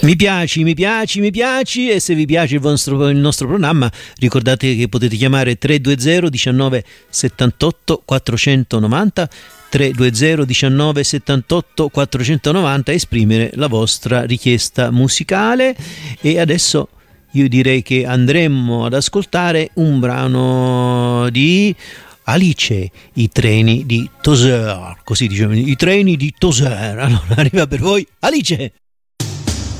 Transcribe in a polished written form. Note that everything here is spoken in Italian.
Mi piaci e se vi piace il nostro programma ricordate che potete chiamare 320 19 78 490 320 19 78 490 e esprimere la vostra richiesta musicale. E adesso io direi che andremmo ad ascoltare un brano di Alice, i treni di Tozeur, così diciamo, i treni di Tozeur. Allora arriva per voi Alice.